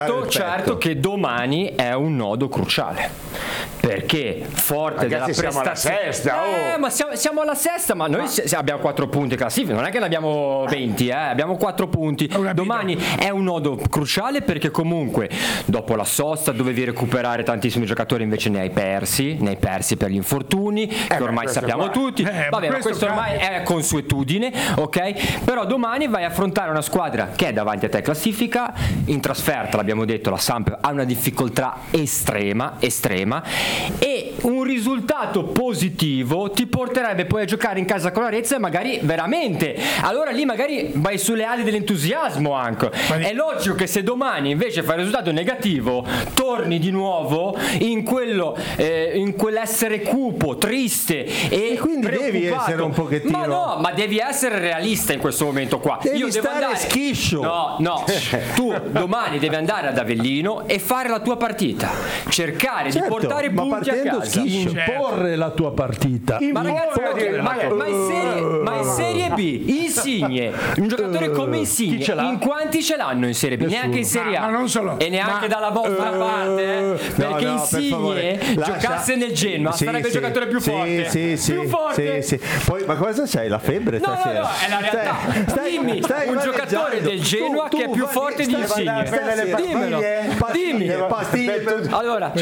Certo che domani è un nodo cruciale, perché forte della prestazione ma siamo alla sesta, ma noi abbiamo 4 punti classifica, non è che ne abbiamo 20, abbiamo 4 punti. Domani è un nodo cruciale perché comunque dopo la sosta dovevi recuperare tantissimi giocatori, invece ne hai persi per gli infortuni che ormai sappiamo tutti. Vabbè, ma questo ormai è consuetudine, ok? Però domani vai a affrontare una squadra che è davanti a te classifica, in trasferta l'abbiamo detto, la Samp ha una difficoltà estrema, e un risultato positivo ti porterebbe poi a giocare in casa con l'Arezzo e magari veramente, allora lì magari vai sulle ali dell'entusiasmo anche. È logico che se domani invece fai un risultato negativo torni di nuovo in quello in quell'essere cupo, triste e quindi devi essere un pochettino, ma devi essere realista in questo momento qua. Io devo andare schiscio. No, tu domani devi andare ad Avellino e fare la tua partita, cercare di portare punti a casa, imporre la tua partita. Ma ragazzi, ma in Serie B Insigne, un giocatore come Insigne, in quanti ce l'hanno in Serie B? Neanche in Serie A, ma non solo, e neanche dalla vostra parte, perché Insigne giocasse nel Genoa sarebbe il giocatore più forte. Più forte. Poi, ma cosa c'hai? La febbre stasera? No, è la realtà. Dimmi un giocatore del Genoa che è più forte di Insigne. Dimmelo. Dimmi. Allora,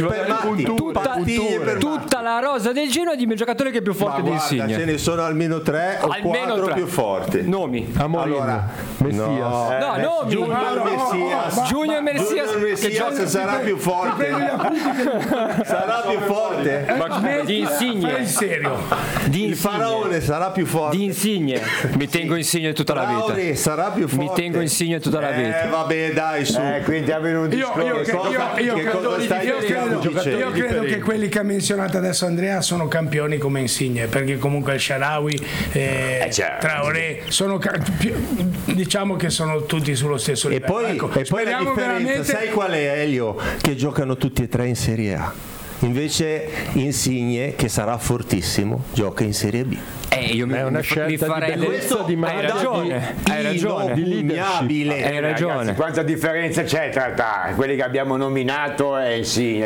tutta la rosa del Genoa, dimmi un giocatore che è più forte di Insigne. Ce ne sono almeno 3 o 4 più forti. Nomi. Allora, Messias. Junior Messias che sarà più forte. Sarà più forte. Ma di Insigne. In serio. Il faraone sarà più forte. Di Insigne. Mi tengo Insigne tutta la vita. Sarà più forte. Mi tengo Insigne tutta la vita. Vabbè, dai, su. Quindi è venuto io credo che quelli che ha menzionato adesso Andrea sono campioni come Insigne, perché comunque il Shaarawy Traoré sono diciamo che sono tutti sullo stesso livello. E poi la differenza, sai qual è, Elio? Che giocano tutti e 3 in Serie A. Invece Insigne, che sarà fortissimo, gioca in Serie B. È una scelta di bellezza, di hai ragione, di leadership. Hai ragione. Ragazzi, quanta differenza c'è tra quelli che abbiamo nominato e Insigne?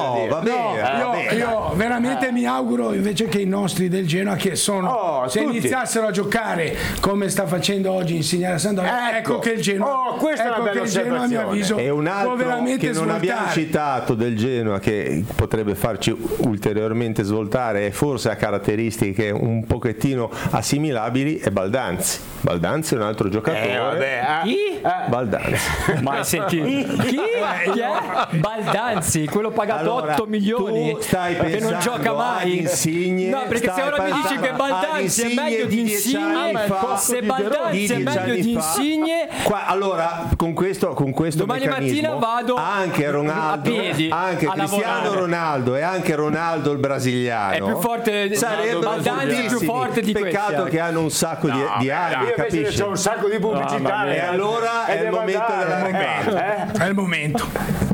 Io veramente mi auguro invece che i nostri del Genoa, che sono se tutti iniziassero a giocare come sta facendo oggi Insigne alla Sampdoria, ecco che il Genoa, a mio avviso, e un altro può veramente che non abbiamo citato del Genoa, che potrebbe farci ulteriormente svoltare e forse ha caratteristiche un pochettino assimilabili, è Baldanzi. Baldanzi è un altro giocatore. Chi? Baldanzi. Mai sentito? Chi è? Baldanzi, quello pagato 8 milioni, che non gioca mai. Insigne, no, perché se ora mi dici che Baldanzi è meglio di Insigne, se Baldanzi è meglio di Insigne, allora con questo domani mattina vado anche Ronaldo, a piedi, anche Cristiano Ronaldo e anche Ronaldo il brasiliano è più forte, Baldanzi è più forte di questi. Peccato che hanno un sacco di anni, capisci? C'è un sacco di pubblicità e allora è il momento della è il momento.